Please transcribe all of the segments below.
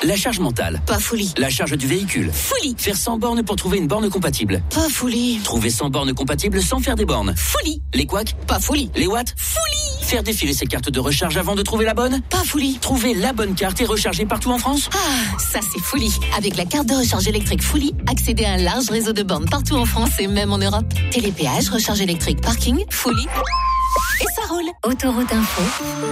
La charge mentale. Pas folie. La charge du véhicule. Folie. Faire 100 bornes pour trouver une borne compatible. Pas folie. Trouver 100 bornes compatibles sans faire des bornes. Folie. Les couacs. Pas folie. Les watts. Folie. Faire défiler ses cartes de recharge avant de trouver la bonne. Pas folie. Trouver la bonne carte et recharger partout en France. Ah, ça c'est folie. Avec la carte de recharge électrique Folie, accédez à un large réseau de bornes partout en France et même en Europe. Télépéage, recharge électrique, parking, Folie. Et ça roule. Autoroute Info.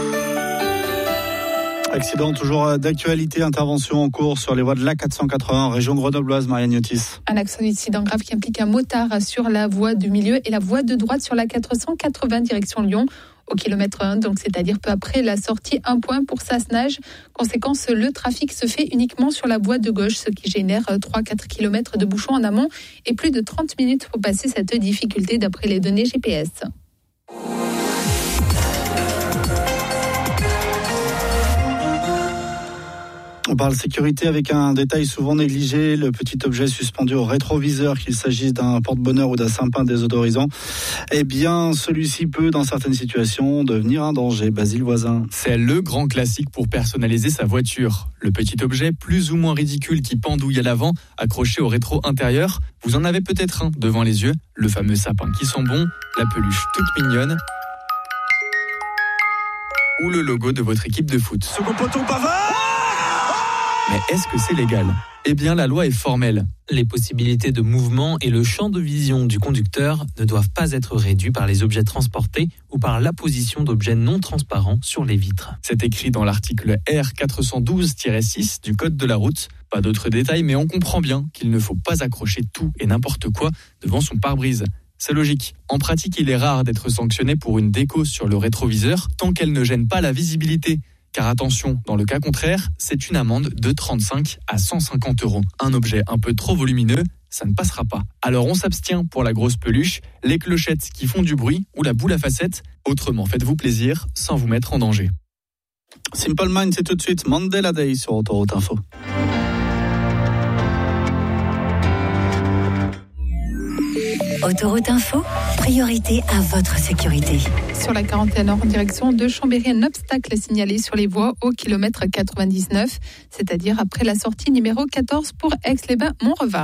Accident toujours d'actualité, intervention en cours sur les voies de l'A480, région grenobloise, Marianne Yotis. Un accident grave qui implique un motard sur la voie du milieu et la voie de droite sur l'A480 direction Lyon. Au kilomètre 1, donc c'est-à-dire peu après la sortie, un point pour Sassenage. Conséquence, le trafic se fait uniquement sur la voie de gauche, ce qui génère 3-4 km de bouchons en amont et plus de 30 minutes pour passer cette difficulté d'après les données GPS. On parle sécurité avec un détail souvent négligé, le petit objet suspendu au rétroviseur, qu'il s'agisse d'un porte-bonheur ou d'un sapin désodorisant. Eh bien, celui-ci peut, dans certaines situations, devenir un danger. Basile Voisin. C'est le grand classique pour personnaliser sa voiture. Le petit objet plus ou moins ridicule qui pendouille à l'avant, accroché au rétro intérieur. Vous en avez peut-être un devant les yeux, le fameux sapin qui sent bon, la peluche toute mignonne ou le logo de votre équipe de foot. Second poteau Pavard. Mais est-ce que c'est légal ? Eh bien, la loi est formelle. Les possibilités de mouvement et le champ de vision du conducteur ne doivent pas être réduits par les objets transportés ou par l'apposition d'objets non transparents sur les vitres. C'est écrit dans l'article R412-6 du Code de la route. Pas d'autres détails, mais on comprend bien qu'il ne faut pas accrocher tout et n'importe quoi devant son pare-brise. C'est logique. En pratique, il est rare d'être sanctionné pour une déco sur le rétroviseur tant qu'elle ne gêne pas la visibilité. Car attention, dans le cas contraire, c'est une amende de 35 à 150 €. Un objet un peu trop volumineux, ça ne passera pas. Alors on s'abstient pour la grosse peluche, les clochettes qui font du bruit ou la boule à facettes. Autrement, faites-vous plaisir sans vous mettre en danger. Simple Minds, c'est tout de suite Mandela Day sur Autoroute Info. Autoroute Info, priorité à votre sécurité. Sur la 41 en direction de Chambéry, un obstacle est signalé sur les voies au kilomètre 99, c'est-à-dire après la sortie numéro 14 pour Aix-les-Bains-Montrevard.